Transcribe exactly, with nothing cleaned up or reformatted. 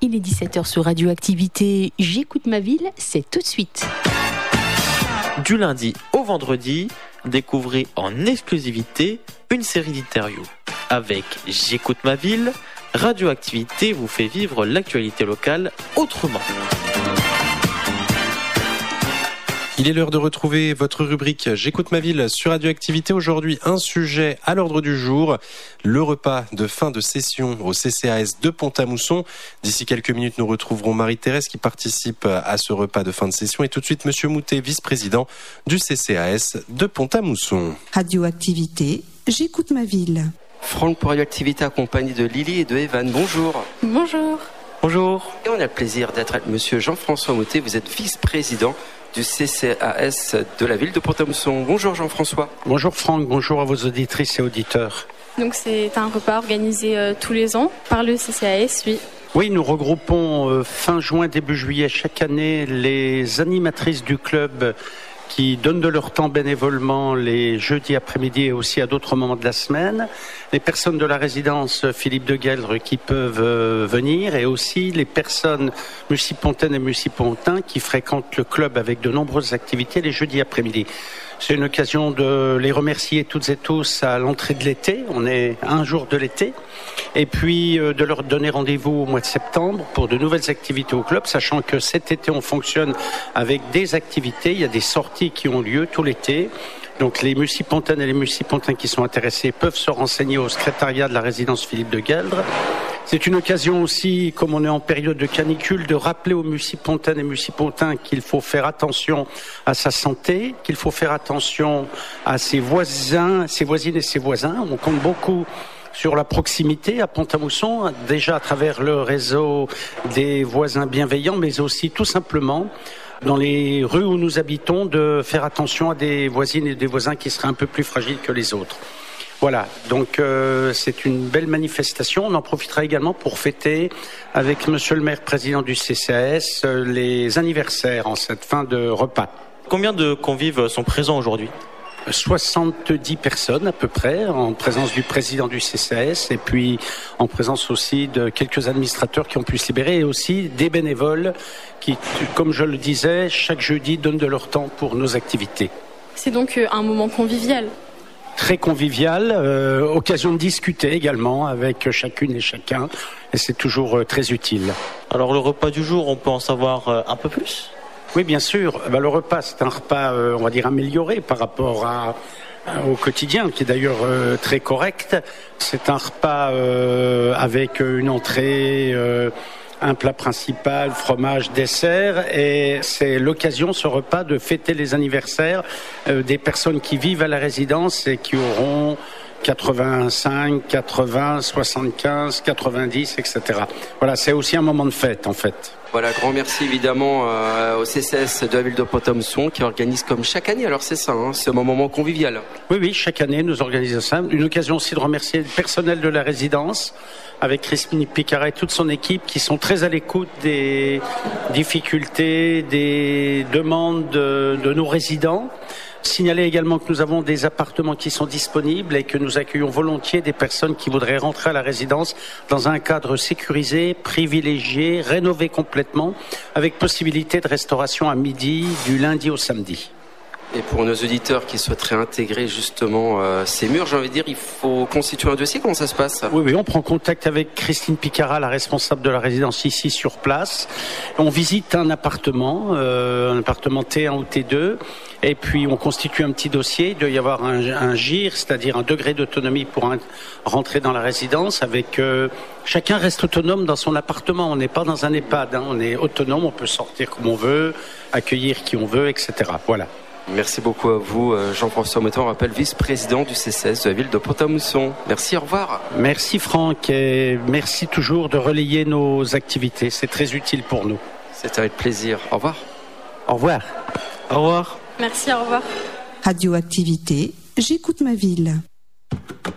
Il est dix-sept heures sur Radioactivité. J'écoute ma ville, c'est tout de suite. Du lundi au vendredi, découvrez en exclusivité une série d'interviews. Avec J'écoute ma ville, Radioactivité vous fait vivre l'actualité locale autrement. Il est l'heure de retrouver votre rubrique J'écoute ma ville sur Radioactivité. Aujourd'hui, un sujet à l'ordre du jour, le repas de fin de session au C C A S de Pont-à-Mousson. D'ici quelques minutes, nous retrouverons Marie-Thérèse qui participe à ce repas de fin de session. Et tout de suite, Monsieur Moutet, vice-président du C C A S de Pont-à-Mousson. Radioactivité, J'écoute ma ville. Franck pour Radioactivité accompagné de Lily et de Evan. Bonjour. Bonjour. Bonjour. Et on a le plaisir d'être avec Monsieur Jean-François Moutet. Vous êtes vice-président du C C A S de la ville de Pont-à-Mousson. Bonjour Jean-François. Bonjour Franck, bonjour à vos auditrices et auditeurs. Donc c'est un repas organisé euh, tous les ans par le C C A S, oui. Oui, nous regroupons euh, fin juin, début juillet chaque année les animatrices du club qui donnent de leur temps bénévolement les jeudis après-midi et aussi à d'autres moments de la semaine, les personnes de la résidence Philippe de Gueldre qui peuvent euh, venir et aussi les personnes multipontaines et multipontins qui fréquentent le club avec de nombreuses activités les jeudis après-midi. C'est une occasion de les remercier toutes et tous à l'entrée de l'été, on est un jour de l'été, et puis euh, de leur donner rendez-vous au mois de septembre pour de nouvelles activités au club, sachant que cet été on fonctionne avec des activités, il y a des sorties qui ont lieu tout l'été. Donc les multipontaines et les multipontins qui sont intéressés peuvent se renseigner au secrétariat de la résidence Philippe de Gueldre. C'est une occasion aussi, comme on est en période de canicule, de rappeler aux multipontaines et multipontins qu'il faut faire attention à sa santé, qu'il faut faire attention à ses voisins, ses voisines et ses voisins. On compte beaucoup sur la proximité à Pont-à-Mousson, déjà à travers le réseau des voisins bienveillants, mais aussi tout simplement dans les rues où nous habitons, de faire attention à des voisines et des voisins qui seraient un peu plus fragiles que les autres. Voilà, donc euh, c'est une belle manifestation. On en profitera également pour fêter avec Monsieur le maire président du C C A S euh, les anniversaires en cette fin de repas. Combien de convives sont présents aujourd'hui ? soixante-dix personnes à peu près, en présence du président du C C A S et puis en présence aussi de quelques administrateurs qui ont pu se libérer et aussi des bénévoles qui, comme je le disais, chaque jeudi donnent de leur temps pour nos activités. C'est donc euh, un moment convivial. Très convivial, euh, occasion de discuter également avec chacune et chacun et c'est toujours euh, très utile. Alors le repas du jour, on peut en savoir euh, un peu plus ? Oui, bien sûr. Ben, le repas, c'est un repas, euh, on va dire, amélioré par rapport à, à, au quotidien, qui est d'ailleurs euh, très correct. C'est un repas euh, avec une entrée, euh, un plat principal, fromage, dessert. Et c'est l'occasion, ce repas, de fêter les anniversaires euh, des personnes qui vivent à la résidence et qui auront quatre-vingt-cinq, quatre-vingts, soixante-quinze, quatre-vingt-dix, et cetera. Voilà, c'est aussi un moment de fête, en fait. Voilà, grand merci évidemment euh, au C C A S de la ville de Pont-à-Mousson qui organise comme chaque année, alors c'est ça, hein, c'est un moment convivial. Oui, oui, chaque année nous organisons ça. Une occasion aussi de remercier le personnel de la résidence avec Christine Picaret et toute son équipe qui sont très à l'écoute des difficultés, des demandes de, de nos résidents. Signaler également que nous avons des appartements qui sont disponibles et que nous accueillons volontiers des personnes qui voudraient rentrer à la résidence dans un cadre sécurisé, privilégié, rénové complètement, avec possibilité de restauration à midi, du lundi au samedi. Et pour nos auditeurs qui souhaiteraient intégrer justement euh, ces murs, j'ai envie de dire, il faut constituer un dossier, comment ça se passe ? Oui, oui, on prend contact avec Christine Picara, la responsable de la résidence ici sur place. On visite un appartement, euh, un appartement T un ou T deux, et puis on constitue un petit dossier. Il doit y avoir un, un G I R, c'est-à-dire un degré d'autonomie pour un, rentrer dans la résidence. Avec euh, chacun reste autonome dans son appartement. On n'est pas dans un EHPAD, hein, on est autonome, on peut sortir comme on veut, accueillir qui on veut, et cetera. Voilà. Merci beaucoup à vous, Jean-François Moutet, on rappelle vice-président du C C A S de la ville de Pont-à-Mousson. Merci, au revoir. Merci Franck et merci toujours de relayer nos activités, c'est très utile pour nous. C'est avec plaisir, au revoir. Au revoir. Au revoir. Merci, au revoir. Radioactivité, J'écoute ma ville.